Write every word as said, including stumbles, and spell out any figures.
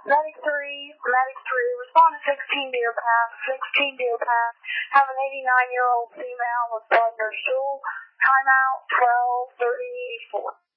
Medic three, Medic three, respond to sixteen Deer Pass, sixteen Deer Pass, have an eighty-nine-year-old female with blood in her stool, timeout twelve thirty-four.